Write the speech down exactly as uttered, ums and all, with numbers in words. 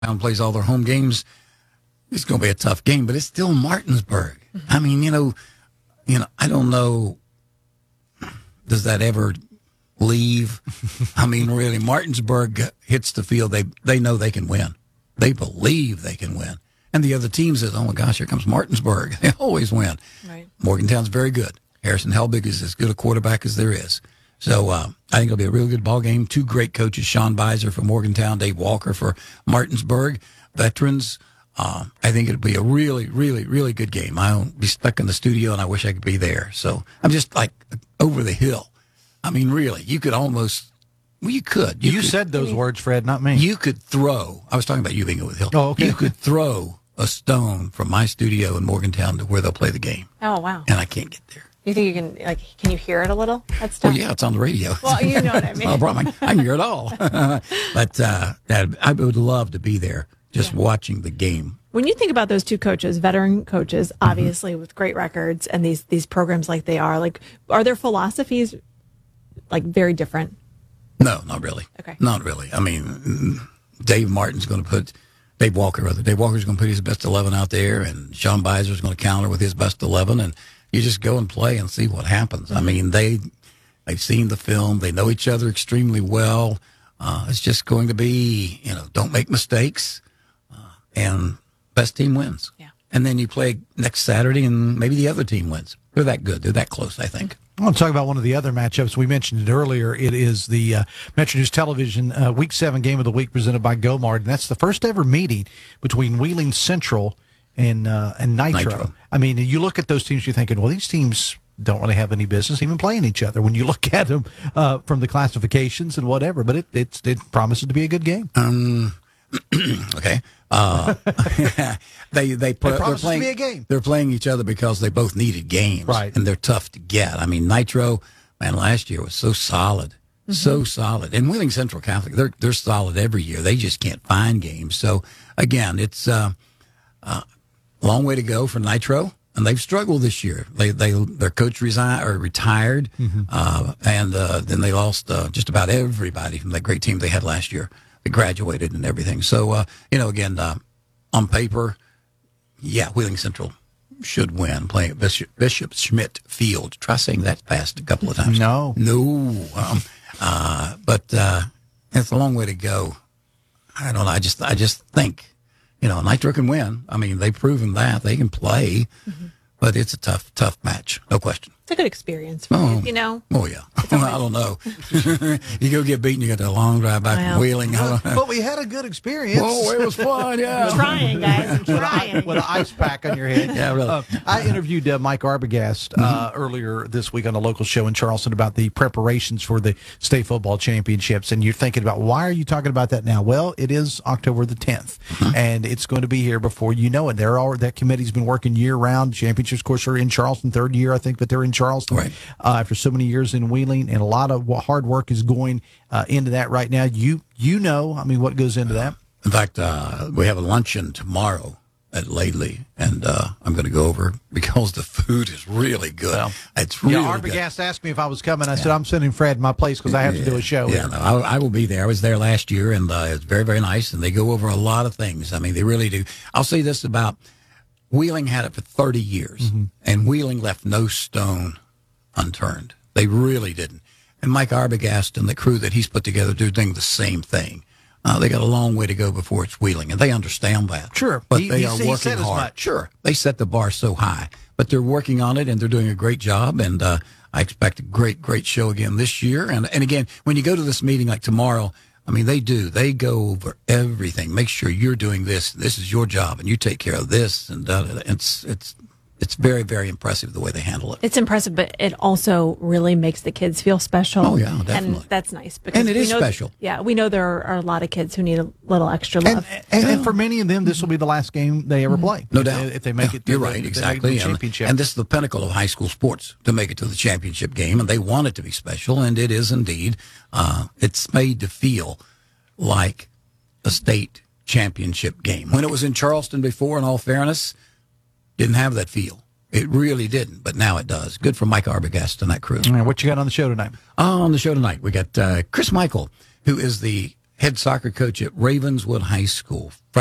plays all their home games. It's going to be a tough game, but it's still Martinsburg. Mm-hmm. I mean, you know, you know, I don't know. Does that ever leave? I mean, really, Martinsburg hits the field. They they know they can win. They believe they can win. And the other team says, oh, my gosh, here comes Martinsburg. They always win. Right. Morgantown's very good. Harrison Helbig is as good a quarterback as there is. So uh, I think it'll be a real good ball game. Two great coaches, Sean Beiser for Morgantown, Dave Walker for Martinsburg, veterans. Uh, I think it'll be a really, really, really good game. I'll be stuck in the studio, and I wish I could be there. So I'm just like over the hill. I mean, really, you could almost, well, you could. You, you could, said those words, Fred, not me. You could throw, I was talking about you being over the hill. Oh, okay. You could throw a stone from my studio in Morgantown to where they'll play the game. Oh, wow. And I can't get there. You think you can, like, can you hear it a little? That's tough. Well, yeah, it's on the radio. Well, you know what I mean. No problem. I can hear it all. But uh, that, I would love to be there just yeah. watching the game. When you think about those two coaches, veteran coaches, obviously mm-hmm. with great records and these these programs like they are, like, are their philosophies, like, very different? No, not really. Okay. Not really. I mean, Dave Martin's going to put, Dave Walker, rather, Dave Walker's going to put his best eleven out there, and Sean Beiser's going to counter with his best eleven, and you just go and play and see what happens. Mm-hmm. I mean, they, they've seen the film. They know each other extremely well. Uh, it's just going to be, you know, don't make mistakes, uh, and best team wins. Yeah. And then you play next Saturday, and maybe the other team wins. They're that good. They're that close, I think. I want to talk about one of the other matchups. We mentioned it earlier. It is the uh, Metro News Television uh, Week seven Game of the Week presented by Gomard, and that's the first ever meeting between Wheeling Central and uh, and Nitro. Nitro. I mean, you look at those teams, you're thinking, well, these teams don't really have any business even playing each other when you look at them uh, from the classifications and whatever, but it it's, it promises to be a good game. Um, okay. Uh, they they put, they're playing to be a game. They're playing each other because they both needed games, right? And they're tough to get. I mean, Nitro, man, last year was so solid, mm-hmm. so solid. And Wheeling Central Catholic, they're they're solid every year. They just can't find games. So again, it's uh, uh, a long way to go for Nitro, and they've struggled this year. They they their coach resigned or retired, mm-hmm. uh, and uh, then they lost uh, just about everybody from that great team they had last year. They graduated and everything. So, uh, you know, again, uh, on paper, yeah, Wheeling Central should win playing at Bishop, Bishop Schmidt Field. Try saying that fast a couple of times. No. No. Um, uh, but uh, it's a long way to go. I don't know. I just, I just think, you know, Nitro can win. I mean, they've proven that. They can play. Mm-hmm. But it's a tough, tough match. No question. It's a good experience for oh, you, you know? Oh, yeah. I don't know. You go get beaten, you got that long drive back well, from Wheeling. But we had a good experience. Oh, it was fun, yeah. I'm trying, guys. I'm trying. With an ice pack on your head. Yeah, really. Uh, I interviewed uh, Mike Arbogast uh, mm-hmm. earlier this week on a local show in Charleston about the preparations for the state football championships. And you're thinking about, why are you talking about that now? Well, it is October the tenth, mm-hmm. and it's going to be here before you know it. They're all, that committee's been working year-round. Championships, of course, are in Charleston, third year, I think, but they're in Charleston. Right. Uh, after so many years in Wheeling, and a lot of hard work is going uh, into that right now. You you know, I mean, what goes into that? In fact, uh, we have a luncheon tomorrow at Lately, and uh, I'm going to go over because the food is really good. Well, it's really yeah, good. Arbogast asked me if I was coming. I yeah. said, I'm sending Fred my place because I have yeah. to do a show. Yeah, no, I, I will be there. I was there last year, and uh, it's very, very nice, and they go over a lot of things. I mean, they really do. I'll say this about Wheeling had it for thirty years, mm-hmm. and Wheeling left no stone unturned. They really didn't. And Mike Arbogast and the crew that he's put together, they're doing the same thing. Uh, they got a long way to go before it's Wheeling, and they understand that. Sure. But he, they he, are he working said hard. As much. Sure. They set the bar so high, but they're working on it, and they're doing a great job, and uh, I expect a great, great show again this year. And, and again, when you go to this meeting like tomorrow, I mean, they do. They go over everything. Make sure you're doing this. This is your job, and you take care of this. And uh, it's it's it's very, very impressive the way they handle it. It's impressive, but it also really makes the kids feel special. Oh, yeah, definitely. And that's nice. Because and it we is know, special. Yeah, we know there are a lot of kids who need a little extra love. And, and, and for many of them, this will be the last game they ever play. No doubt. If they make yeah, it to You're the, right, the, exactly. the championship. And, and this is the pinnacle of high school sports, to make it to the championship game, and they want it to be special, and it is indeed. Uh, it's made to feel like a state championship game. When it was in Charleston before, in all fairness, didn't have that feel. It really didn't, but now it does. Good for Mike Arbogast and that crew. All right, what you got on the show tonight? Uh, on the show tonight, we got uh, Chris Michael, who is the head soccer coach at Ravenswood High School.